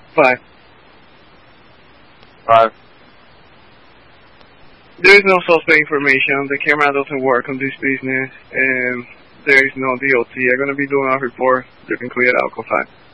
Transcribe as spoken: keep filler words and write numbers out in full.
Five. Five. There is no suspect information. The camera doesn't work on this business, and there is no D O T. I'm going to be doing a report. You can clear it out. Go five.